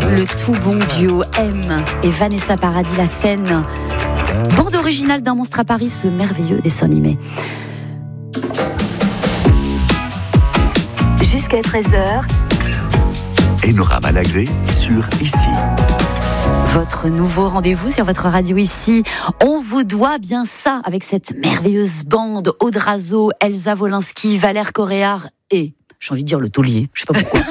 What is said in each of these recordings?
Le tout bon duo M et Vanessa Paradis, La Seine. Bande originale d'un monstre à Paris, ce merveilleux dessin animé. Jusqu'à 13h. Enora Malagré sur Ici. Votre nouveau rendez-vous sur votre radio Ici. On vous doit bien ça avec cette merveilleuse bande. Aude Razo, Elsa Wolinski, Valère Coréard et, j'ai envie de dire, le taulier. Je sais pas pourquoi.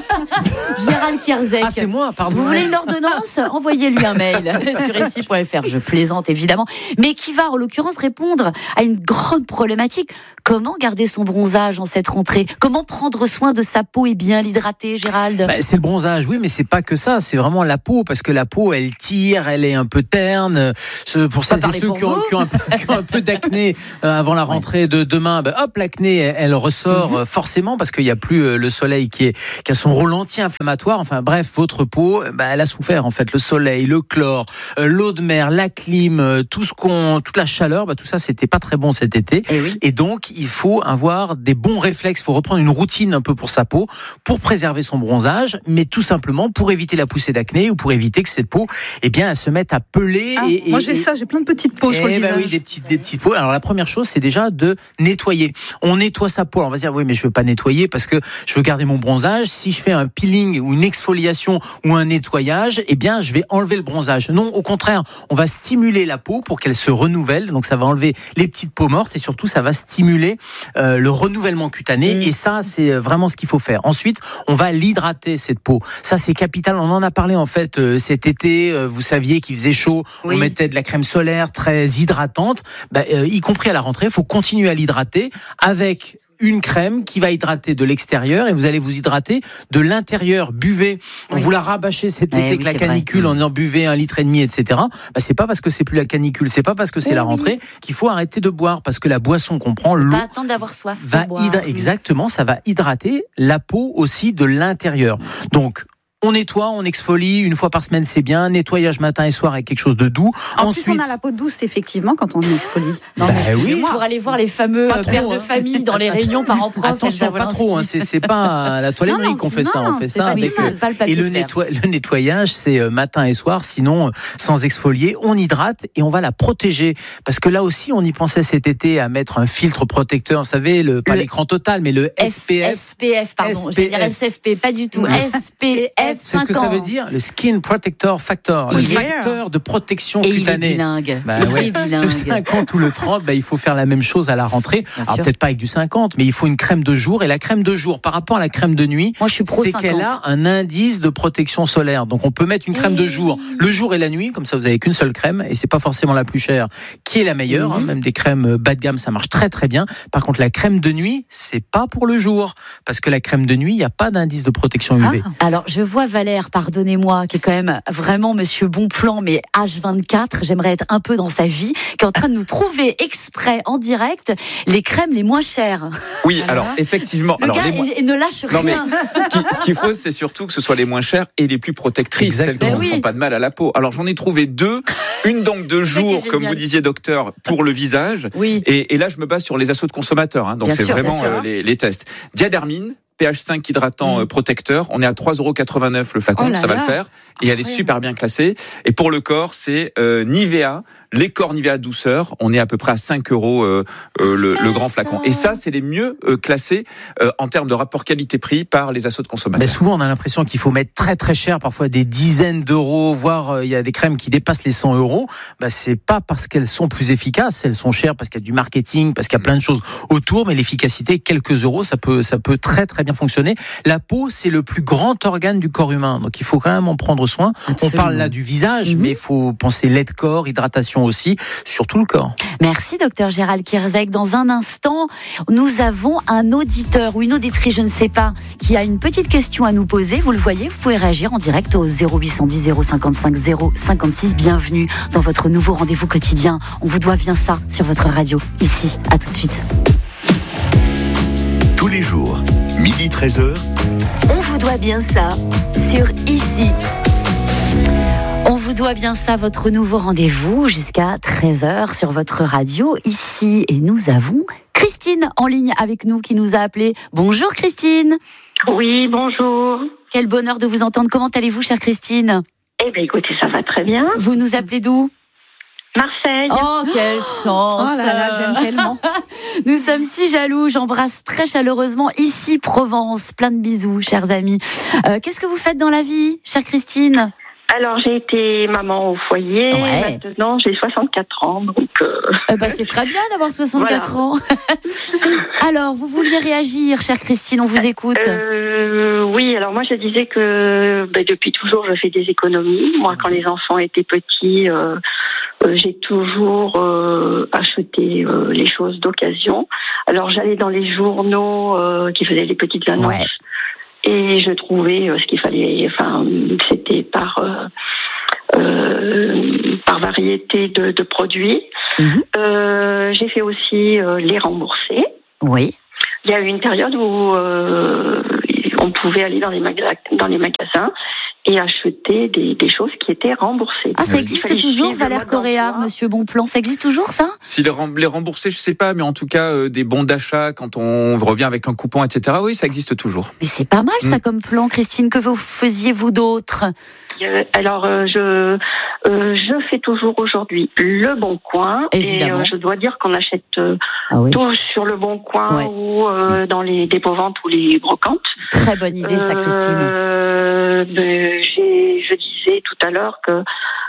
Gérald Kierzek. Ah, c'est moi, pardon. Vous voulez une ordonnance ? Envoyez-lui un mail sur ici.fr. Je plaisante évidemment. Mais qui va en l'occurrence répondre à une grande problématique. Comment garder son bronzage en cette rentrée ? Comment prendre soin de sa peau et bien l'hydrater, Gérald ? C'est le bronzage, oui, mais c'est pas que ça. C'est vraiment la peau, parce que la peau, elle tire, elle est un peu terne. Pour celles et ceux qui ont un peu d'acné avant la rentrée de demain, hop, l'acné, elle ressort forcément, parce qu'il n'y a plus le soleil qui a son rôle anti-inflammatoire. Enfin bref, votre peau, elle a souffert en fait. Le soleil, le chlore, l'eau de mer, la clim, toute la chaleur, tout ça, c'était pas très bon cet été. Et donc, il faut avoir des bons réflexes. Il faut reprendre une routine un peu pour sa peau, pour préserver son bronzage, mais tout simplement pour éviter la poussée d'acné ou pour éviter que cette peau, elle se mette à peler. Moi, j'ai ça, j'ai plein de petites peaux sur le visage. Oui, des petites peaux. Alors la première chose, c'est déjà de nettoyer. On nettoie sa peau. Alors, on va se dire, oui, mais je veux pas nettoyer parce que je veux garder mon bronzage. Si je fais un peeling ou une exfoliation ou un nettoyage, je vais enlever le bronzage. Non, au contraire, on va stimuler la peau pour qu'elle se renouvelle. Donc ça va enlever les petites peaux mortes et surtout ça va stimuler le renouvellement cutané. Et ça, c'est vraiment ce qu'il faut faire. Ensuite, on va l'hydrater, cette peau. Ça, c'est capital. On en a parlé en fait cet été. Vous saviez qu'il faisait chaud. On mettait de la crème solaire très hydratante. Y compris à la rentrée, il faut continuer à l'hydrater avec une crème qui va hydrater de l'extérieur et vous allez vous hydrater de l'intérieur. Buvez. On vous l'a rabâché cet été avec la canicule en buvez 1,5 litre, etc. C'est pas parce que c'est plus la canicule, c'est pas parce que c'est la rentrée qu'il faut arrêter de boire, parce que la boisson qu'on prend, l'eau, pas attendre d'avoir soif. Exactement, ça va hydrater la peau aussi de l'intérieur. Donc, on nettoie, on exfolie, une fois par semaine, c'est bien. Nettoyage matin et soir avec quelque chose de doux. Ensuite, on a la peau douce, effectivement, quand on exfolie. Pour aller voir les fameux pères de famille dans les réunions parents-prof. Attention, pas trop. C'est pas à la toiletterie qu'on fait ça. On fait ça avec. Et le nettoyage, c'est matin et soir. Sinon, sans exfolier, on hydrate et on va la protéger. Parce que là aussi, on y pensait cet été à mettre un filtre protecteur. Vous savez, pas l'écran total, mais le SPF. SPF, pardon. Je vais dire SFP, pas du tout. SPF. C'est ce que ça veut dire, le Skin Protector Factor, le facteur de protection cutanée. Il est bilingue. Le 50 ou le 30, il faut faire la même chose à la rentrée. Alors peut-être pas avec du 50, mais il faut une crème de jour. Et la crème de jour, par rapport à la crème de nuit, c'est qu'elle a un indice de protection solaire. Donc on peut mettre une crème de jour, le jour et la nuit, comme ça vous avez qu'une seule crème, et c'est pas forcément la plus chère qui est la meilleure. Même des crèmes bas de gamme, ça marche très très bien. Par contre, la crème de nuit, c'est pas pour le jour, parce que la crème de nuit, il n'y a pas d'indice de protection UV. Alors je vois Valère, pardonnez-moi, qui est quand même vraiment monsieur bon plan, mais H24, j'aimerais être un peu dans sa vie, qui est en train de nous trouver exprès en direct les crèmes les moins chères. Oui, alors effectivement. Le gars ne lâche rien. Non, mais ce qu'il faut, c'est surtout que ce soit les moins chères et les plus protectrices, celles qui ne font pas de mal à la peau. Alors j'en ai trouvé 2, une donc de jour, comme vous disiez docteur, pour le visage, et là je me base sur les assos de consommateurs, donc c'est vraiment les tests. Diadermine, pH 5 hydratant protecteur, on est à 3,89€ le flacon, ça va le faire, et elle est super bien classée. Et pour le corps, c'est Nivea, les corps Nivea douceur, on est à peu près à 5€ le grand flacon. Et ça, c'est les mieux classés en termes de rapport qualité-prix par les assos de consommateurs. Mais souvent, on a l'impression qu'il faut mettre très très cher, parfois des dizaines d'euros, voire il y a des crèmes qui dépassent les 100€. C'est pas parce qu'elles sont plus efficaces, elles sont chères parce qu'il y a du marketing, parce qu'il y a plein de choses autour, mais l'efficacité, quelques euros, ça peut très très bien fonctionner. La peau, c'est le plus grand organe du corps humain, donc il faut quand même en prendre soin. Absolument. On parle là du visage, mais il faut penser lait de corps, hydratation aussi, sur tout le corps. Merci docteur Gérald Kierzek. Dans un instant, nous avons un auditeur ou une auditrice, je ne sais pas, qui a une petite question à nous poser. Vous le voyez, vous pouvez réagir en direct au 0810 055 056. Bienvenue dans votre nouveau rendez-vous quotidien. On vous doit bien ça sur votre radio. Ici, à tout de suite. Tous les jours, 12h-13h. On vous doit bien ça sur Ici. On vous doit bien ça, votre nouveau rendez-vous jusqu'à 13h sur votre radio Ici. Et nous avons Christine en ligne avec nous qui nous a appelé. Bonjour Christine. Oui, bonjour. Quel bonheur de vous entendre. Comment allez-vous, chère Christine? Eh bien, écoutez, ça va très bien. Vous nous appelez d'où? Marseille. Oh, quelle chance! Oh là là, j'aime tellement. Nous sommes si jaloux. J'embrasse très chaleureusement ici Provence. Plein de bisous, chers amis. Qu'est-ce que vous faites dans la vie, chère Christine? Alors, j'ai été maman au foyer. Ouais. Maintenant, j'ai 64 ans. Donc, c'est très bien d'avoir 64 ans. Alors, vous vouliez réagir, chère Christine, on vous écoute. Oui, alors moi, je disais que depuis toujours, je fais des économies. Moi, quand les enfants étaient petits, j'ai toujours acheté les choses d'occasion. Alors, j'allais dans les journaux qui faisaient les petites annonces. Ouais. Et je trouvais ce qu'il fallait, c'était par variété de produits. J'ai fait aussi les rembourser. Oui. Il y a eu une période où on pouvait aller dans les magasins et acheter des choses qui étaient remboursées. Ah, ça existe toujours, Valère Correa, Monsieur Bonplan, ça existe toujours, ça? Si les remboursés, je sais pas, mais en tout cas, des bons d'achat, quand on revient avec un coupon, etc., oui, ça existe toujours. Mais c'est pas mal, ça, comme plan, Christine. Que vous faisiez, vous, d'autres? Alors, je fais toujours aujourd'hui Le Bon Coin. Évidemment. Et je dois dire qu'on achète tout sur Le Bon Coin ou dans les dépôts-ventes ou les brocantes. Très bonne idée, ça, Christine. Je disais tout à l'heure que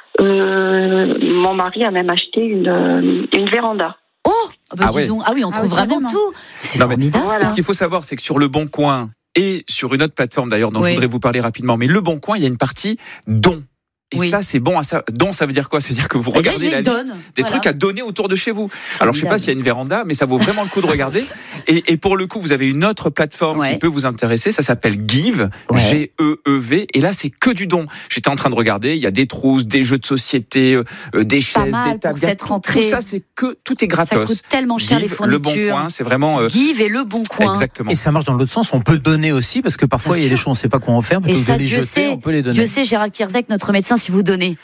mon mari a même acheté une véranda. Oh, dis donc. Ah oui, on trouve vraiment tout. C'est formidable. Ce qu'il faut savoir, c'est que sur Le Bon Coin et sur une autre plateforme d'ailleurs dont je voudrais vous parler rapidement, mais Le Bon Coin, il y a une partie dons. Et ça, c'est bon à ça. Don, ça veut dire quoi? Ça veut dire que vous regardez la liste des trucs à donner autour de chez vous. Alors, je sais pas s'il y a une véranda, mais ça vaut vraiment le coup de regarder. Et pour le coup, vous avez une autre plateforme qui peut vous intéresser. Ça s'appelle Give, G-E-E-V. Et là, c'est que du don. J'étais en train de regarder. Il y a des trousses, des jeux de société, des chaises, des tables. Tout ça, c'est que tout est gratos. Ça coûte tellement cher, les fournitures. Le Bon Coin, c'est vraiment Give et Le Bon Coin. Exactement. Et ça marche dans l'autre sens. On peut donner aussi parce que parfois il y a des choses on ne sait pas quoi en faire. Et ça, Dieu sait, Gérald Kierzek, notre médecin, si vous donnez.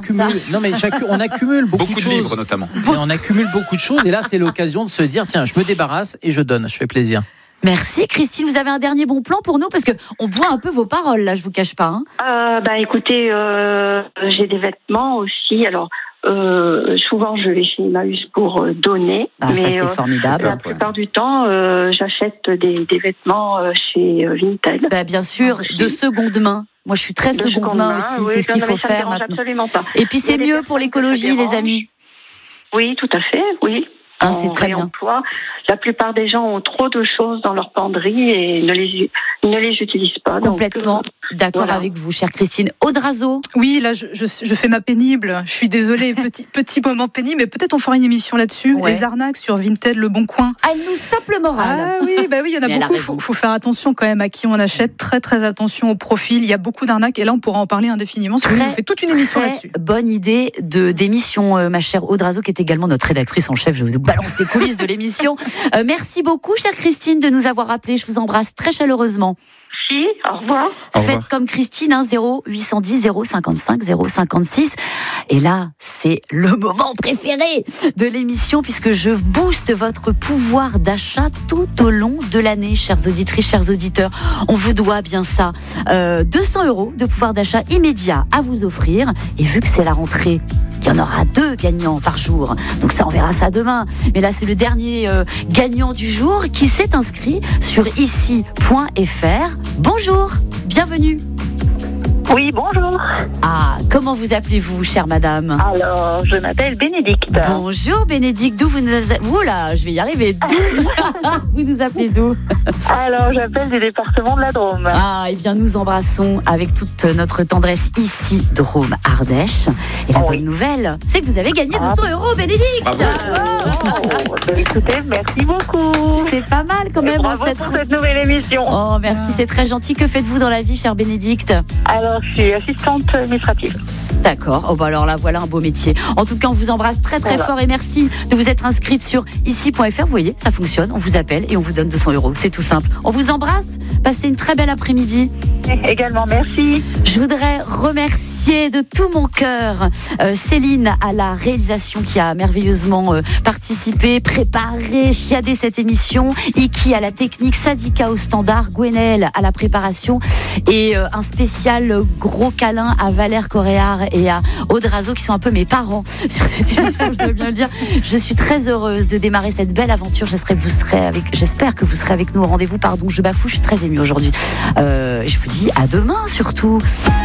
On accumule beaucoup de choses. Livres notamment. Et on accumule beaucoup de choses et là c'est l'occasion de se dire tiens, je me débarrasse et je donne, je fais plaisir. Merci Christine, vous avez un dernier bon plan pour nous parce que on boit un peu vos paroles là, je vous cache pas. Écoutez, j'ai des vêtements aussi. Alors souvent je vais chez Emmaüs pour donner, mais ça c'est formidable. La plupart du temps, j'achète des vêtements chez Vinted. Bien sûr, de seconde main. Moi, je suis très seconde main aussi. C'est ce qu'il faut faire maintenant. Absolument pas. Et puis, c'est mieux pour l'écologie, les amis. Oui, tout à fait, oui. C'est très bien. La plupart des gens ont trop de choses dans leur penderie et ne les utilisent pas. Complètement d'accord avec vous, chère Christine. Audrazo. Oui, là, je fais ma pénible. Je suis désolée, petit moment pénible, mais peut-être on fera une émission là-dessus. Les arnaques sur Vinted, Le Bon Coin. Elle nous sape le moral. Ah oui, il y en a beaucoup. Faut faire attention quand même à qui on achète. Très, très attention au profil. Il y a beaucoup d'arnaques et là, on pourra en parler indéfiniment. On fait toute une émission là-dessus. Bonne idée d'émission, ma chère Audrazo, qui est également notre rédactrice en chef. Je vous balance les coulisses de l'émission. Merci beaucoup, chère Christine, de nous avoir appelés. Je vous embrasse très chaleureusement. Merci, au revoir. Faites comme Christine, 0810 055 056. Et là, c'est le moment préféré de l'émission puisque je booste votre pouvoir d'achat tout au long de l'année, chères auditrices, chers auditeurs. On vous doit bien ça. 200 € de pouvoir d'achat immédiat à vous offrir. Et vu que c'est la rentrée, il y en aura 2 gagnants par jour. Donc ça, on verra ça demain. Mais là, c'est le dernier gagnant du jour qui s'est inscrit sur ici.fr. Bonjour, bienvenue. Oui, bonjour. Ah, comment vous appelez-vous, chère madame? Alors, je m'appelle Bénédicte. Bonjour Bénédicte, d'où vous nous... Oula, je vais y arriver. D'où vous nous appelez d'où? Alors, j'appelle du département de la Drôme. Ah, et bien nous embrassons avec toute notre tendresse ici, Drôme, Ardèche. Et la bonne nouvelle, c'est que vous avez gagné 200 €, Bénédicte. Écoutez, merci beaucoup. C'est pas mal quand même. Bravo pour cette nouvelle émission. Oh, merci, c'est très gentil. Que faites-vous dans la vie, chère Bénédicte? Alors, je suis assistante administrative. D'accord. Oh bah alors là, voilà un beau métier. En tout cas, on vous embrasse très très fort et merci de vous être inscrite sur ici.fr. Vous voyez, ça fonctionne. On vous appelle et on vous donne 200 €. C'est tout simple. On vous embrasse. Passez une très belle après-midi. Également, merci. Je voudrais remercier remercier de tout mon cœur Céline à la réalisation qui a merveilleusement participé, préparé, chiadé cette émission, Iki à la technique, Sadika au standard, Gwenaëlle à la préparation et un spécial gros câlin à Valère Coréard et à Audrazo qui sont un peu mes parents sur cette émission, je dois bien le dire. Je suis très heureuse de démarrer cette belle aventure. J'espère que vous serez avec nous au rendez-vous. Pardon, je bafoue, je suis très émue aujourd'hui. Je vous dis à demain surtout.